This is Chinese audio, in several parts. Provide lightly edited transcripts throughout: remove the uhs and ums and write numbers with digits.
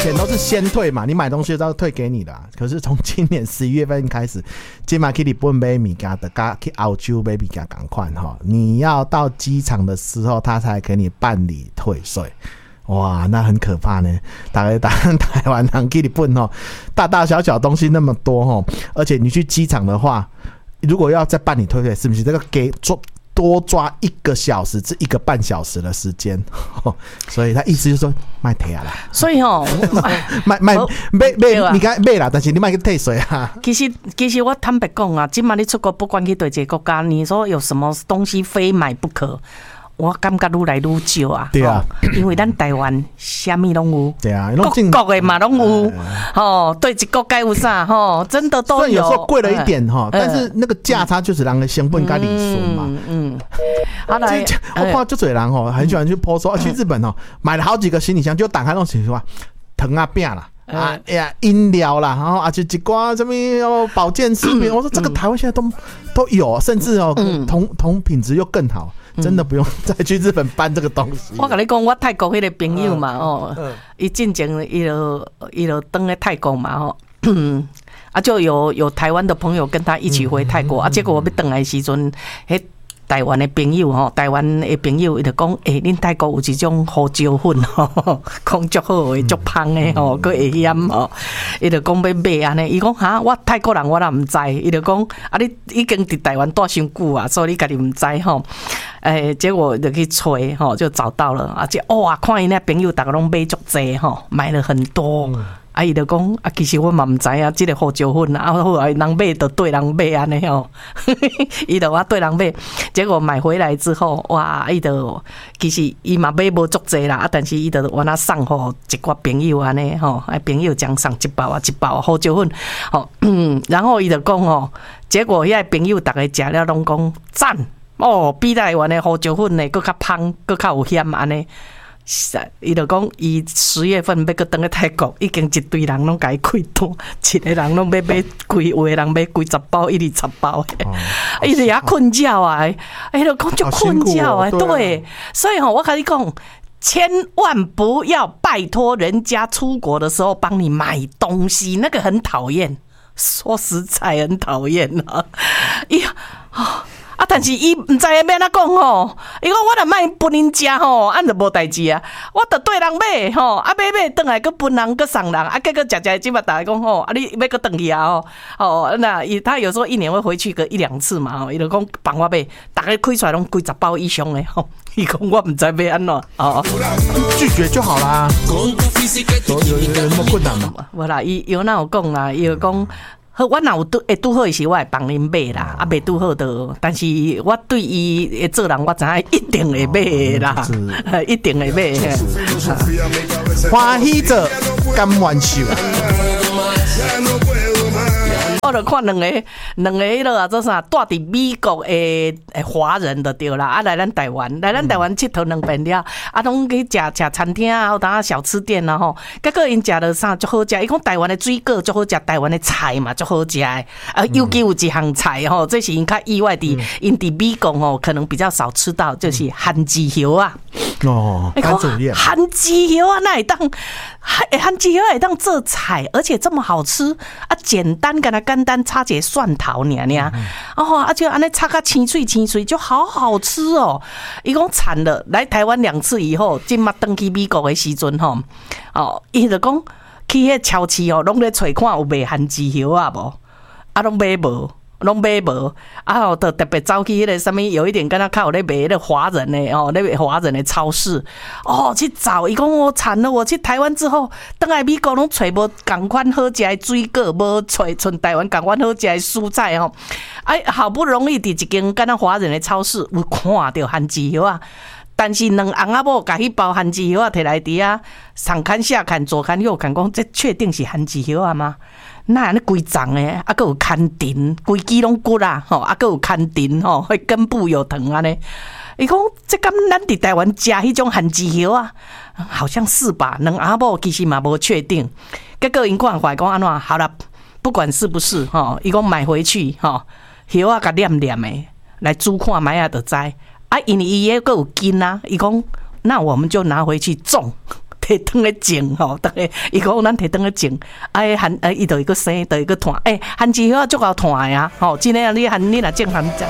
前都是先退嘛，你买东西都要退给你的、啊。可是从今年11月份开始，今嘛去日本买物件的，跟去澳洲买物件同款哈，你要到机场的时候，他才给你办理退税。哇，那很可怕呢！台湾人去日本哦，大大小小东西那么多哦，而且你去机场的话，如果要再办理退税，是不是这个给多抓1个小时至1个半小时的时间？所以他意思就是说卖退啊啦。 所以卖你该卖啦，但是你卖去退税啊。 其实我坦白讲啊，今嘛你出国不管去对一个国家，你说有什么东西非买不可？我感觉愈来愈少啊， 对啊， 因为咱台湾啥物拢有， 对啊， 各国的嘛拢有，对一国该有啥，真的都有。 虽然有时候贵了一点但是那个价差就是让人成本跟利损嘛。 好来， 我看就多人很喜欢去 po 说去日本买了好几个行李箱，就打开那种行李箱，糖啊饼啦。饮料啦，然后就一挂什么保健食品，我说这个台湾现在都有，甚至同品质又更好。真的不用再去日本办这个东西。 我跟你讲，我泰国那个朋友嘛，他进前他就回去泰国嘛，就有台湾的朋友跟他一起回泰国，结果我要回来的时阵，台湾的朋友他就讲，恁泰国有一种胡椒粉讲足好的，足香的佫会咸他就讲要买安尼，伊讲哈，我泰国人我也唔知，伊就讲你已经伫台湾住伤久啊，所以你家己唔知结果就去吹就找到了，哇，看伊那朋友大家拢买足济买了很多。伊就讲其实我嘛唔知啊，这个胡椒粉后来人买就对人买安尼伊就我对人买，结果买回来之后，哇，伊就其实伊嘛买无足济啦，但是伊就我那送互一寡朋友安尼朋友将送一包胡椒粉然后伊就讲结果遐朋友大家食了拢讲赞比台湾的胡椒粉呢佫较香佫较有咸安尼。伊就讲，伊10月份要去回去泰国，已经一堆人拢甲伊开单，一个人拢要买几，有的人买几十包，20包伊就也困觉啊，就讲就困觉啊，对，所以我跟你讲，千万不要拜托人家出国的时候帮你买东西，那个很讨厌，说实在很讨厌啊，但是伊唔知要安怎讲伊讲我若卖分因食按就无代志啊，我就对人买买转来佫分人佫送人结果食即马大家讲你要佫转去啊那他有时候1年会回去个1-2次嘛伊就讲帮我买，大家开出来拢几十包以上的伊讲我唔知要安怎拒绝就好啦，有什么困难吗？ 无啦，伊有哪有讲啦，伊就讲。好，我若有拄好的时，我会帮恁买啦，未拄好的，但是我对伊做人，我知影一定会买啦，一定会买。 欢喜做，甘愿受。 我就看两个迄落做啥，住伫美国的华人就对啦，来咱台湾佚佗2遍了，拢去食餐厅啊，或者小吃店啊结果因食了啥足好食，伊讲台湾的水果足好食，台湾的菜嘛足好食的，尤其有一项菜这是因较意外的，因伫美国可能比较少吃到，就是番薯叶啊。番薯叶，番薯叶啊，那会当番薯叶会当做菜，而且这么好吃简单，简单插些蒜头尔就安尼插个清脆就好好吃伊讲惨了，来台湾2次以后，今嘛回去美国的时阵伊就讲去迄超市拢咧找看有卖番薯叶啊无拢买无。就特别走去迄个什么，有一点跟他看我咧卖迄个华人的咧华人的超市去找。伊讲我惨了，我去台湾之后，回来美国拢找无同款好食的水果，无找像台湾同款好食的蔬菜好不容易伫一间跟他华人的超市有看到番薯叶啊。但是两翁仔某甲迄包番薯叶摕来伫上看下看左看右看，讲这确定是番薯叶吗？那安尼规丛诶，还有牵藤，规支拢骨啦，还有牵藤迄根部有藤安尼。伊讲这敢咱伫台湾食迄种番薯叶啊，好像是吧？两翁某其实嘛无确定。结果因看回来讲安怎？好了，不管是不是伊讲买回去叶啊甲黏黏诶，来煮看卖啊就知。因为伊也有根啊，伊讲那我们就拿回去种。 摕汤咧种吼，大家伊讲咱摕汤咧种，伊就一个生，就一个团，番薯叶足够团的啊，吼，真诶啊，你若种番薯。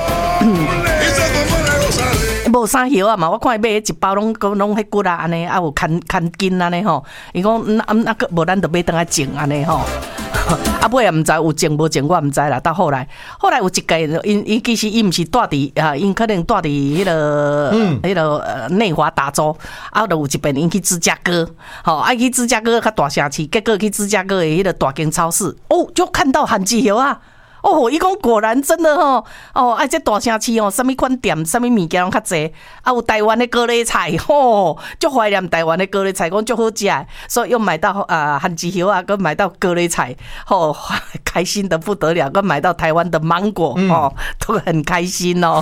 无啥叶啊嘛，我看伊买一包拢迄骨啊安尼，啊有牵筋安尼吼。伊讲无咱就买倒来种安尼吼。啊尾也毋知有种无种，我毋知啦。到后来有一届，因其实伊毋是住伫啊，因可能住伫迄个内华达州，啊，就有一遍因去芝加哥，去芝加哥较大城市，结果去芝加哥的迄个大间超市，就看到番薯叶啊。伊讲果然真的这大城市什么款店，什么物件拢较济，有台湾的高丽菜，就怀念台湾的高丽菜，讲足好食，所以又买到番薯叶啊，跟买到高丽菜，开心的不得了，跟买到台湾的芒果，都很开心哦。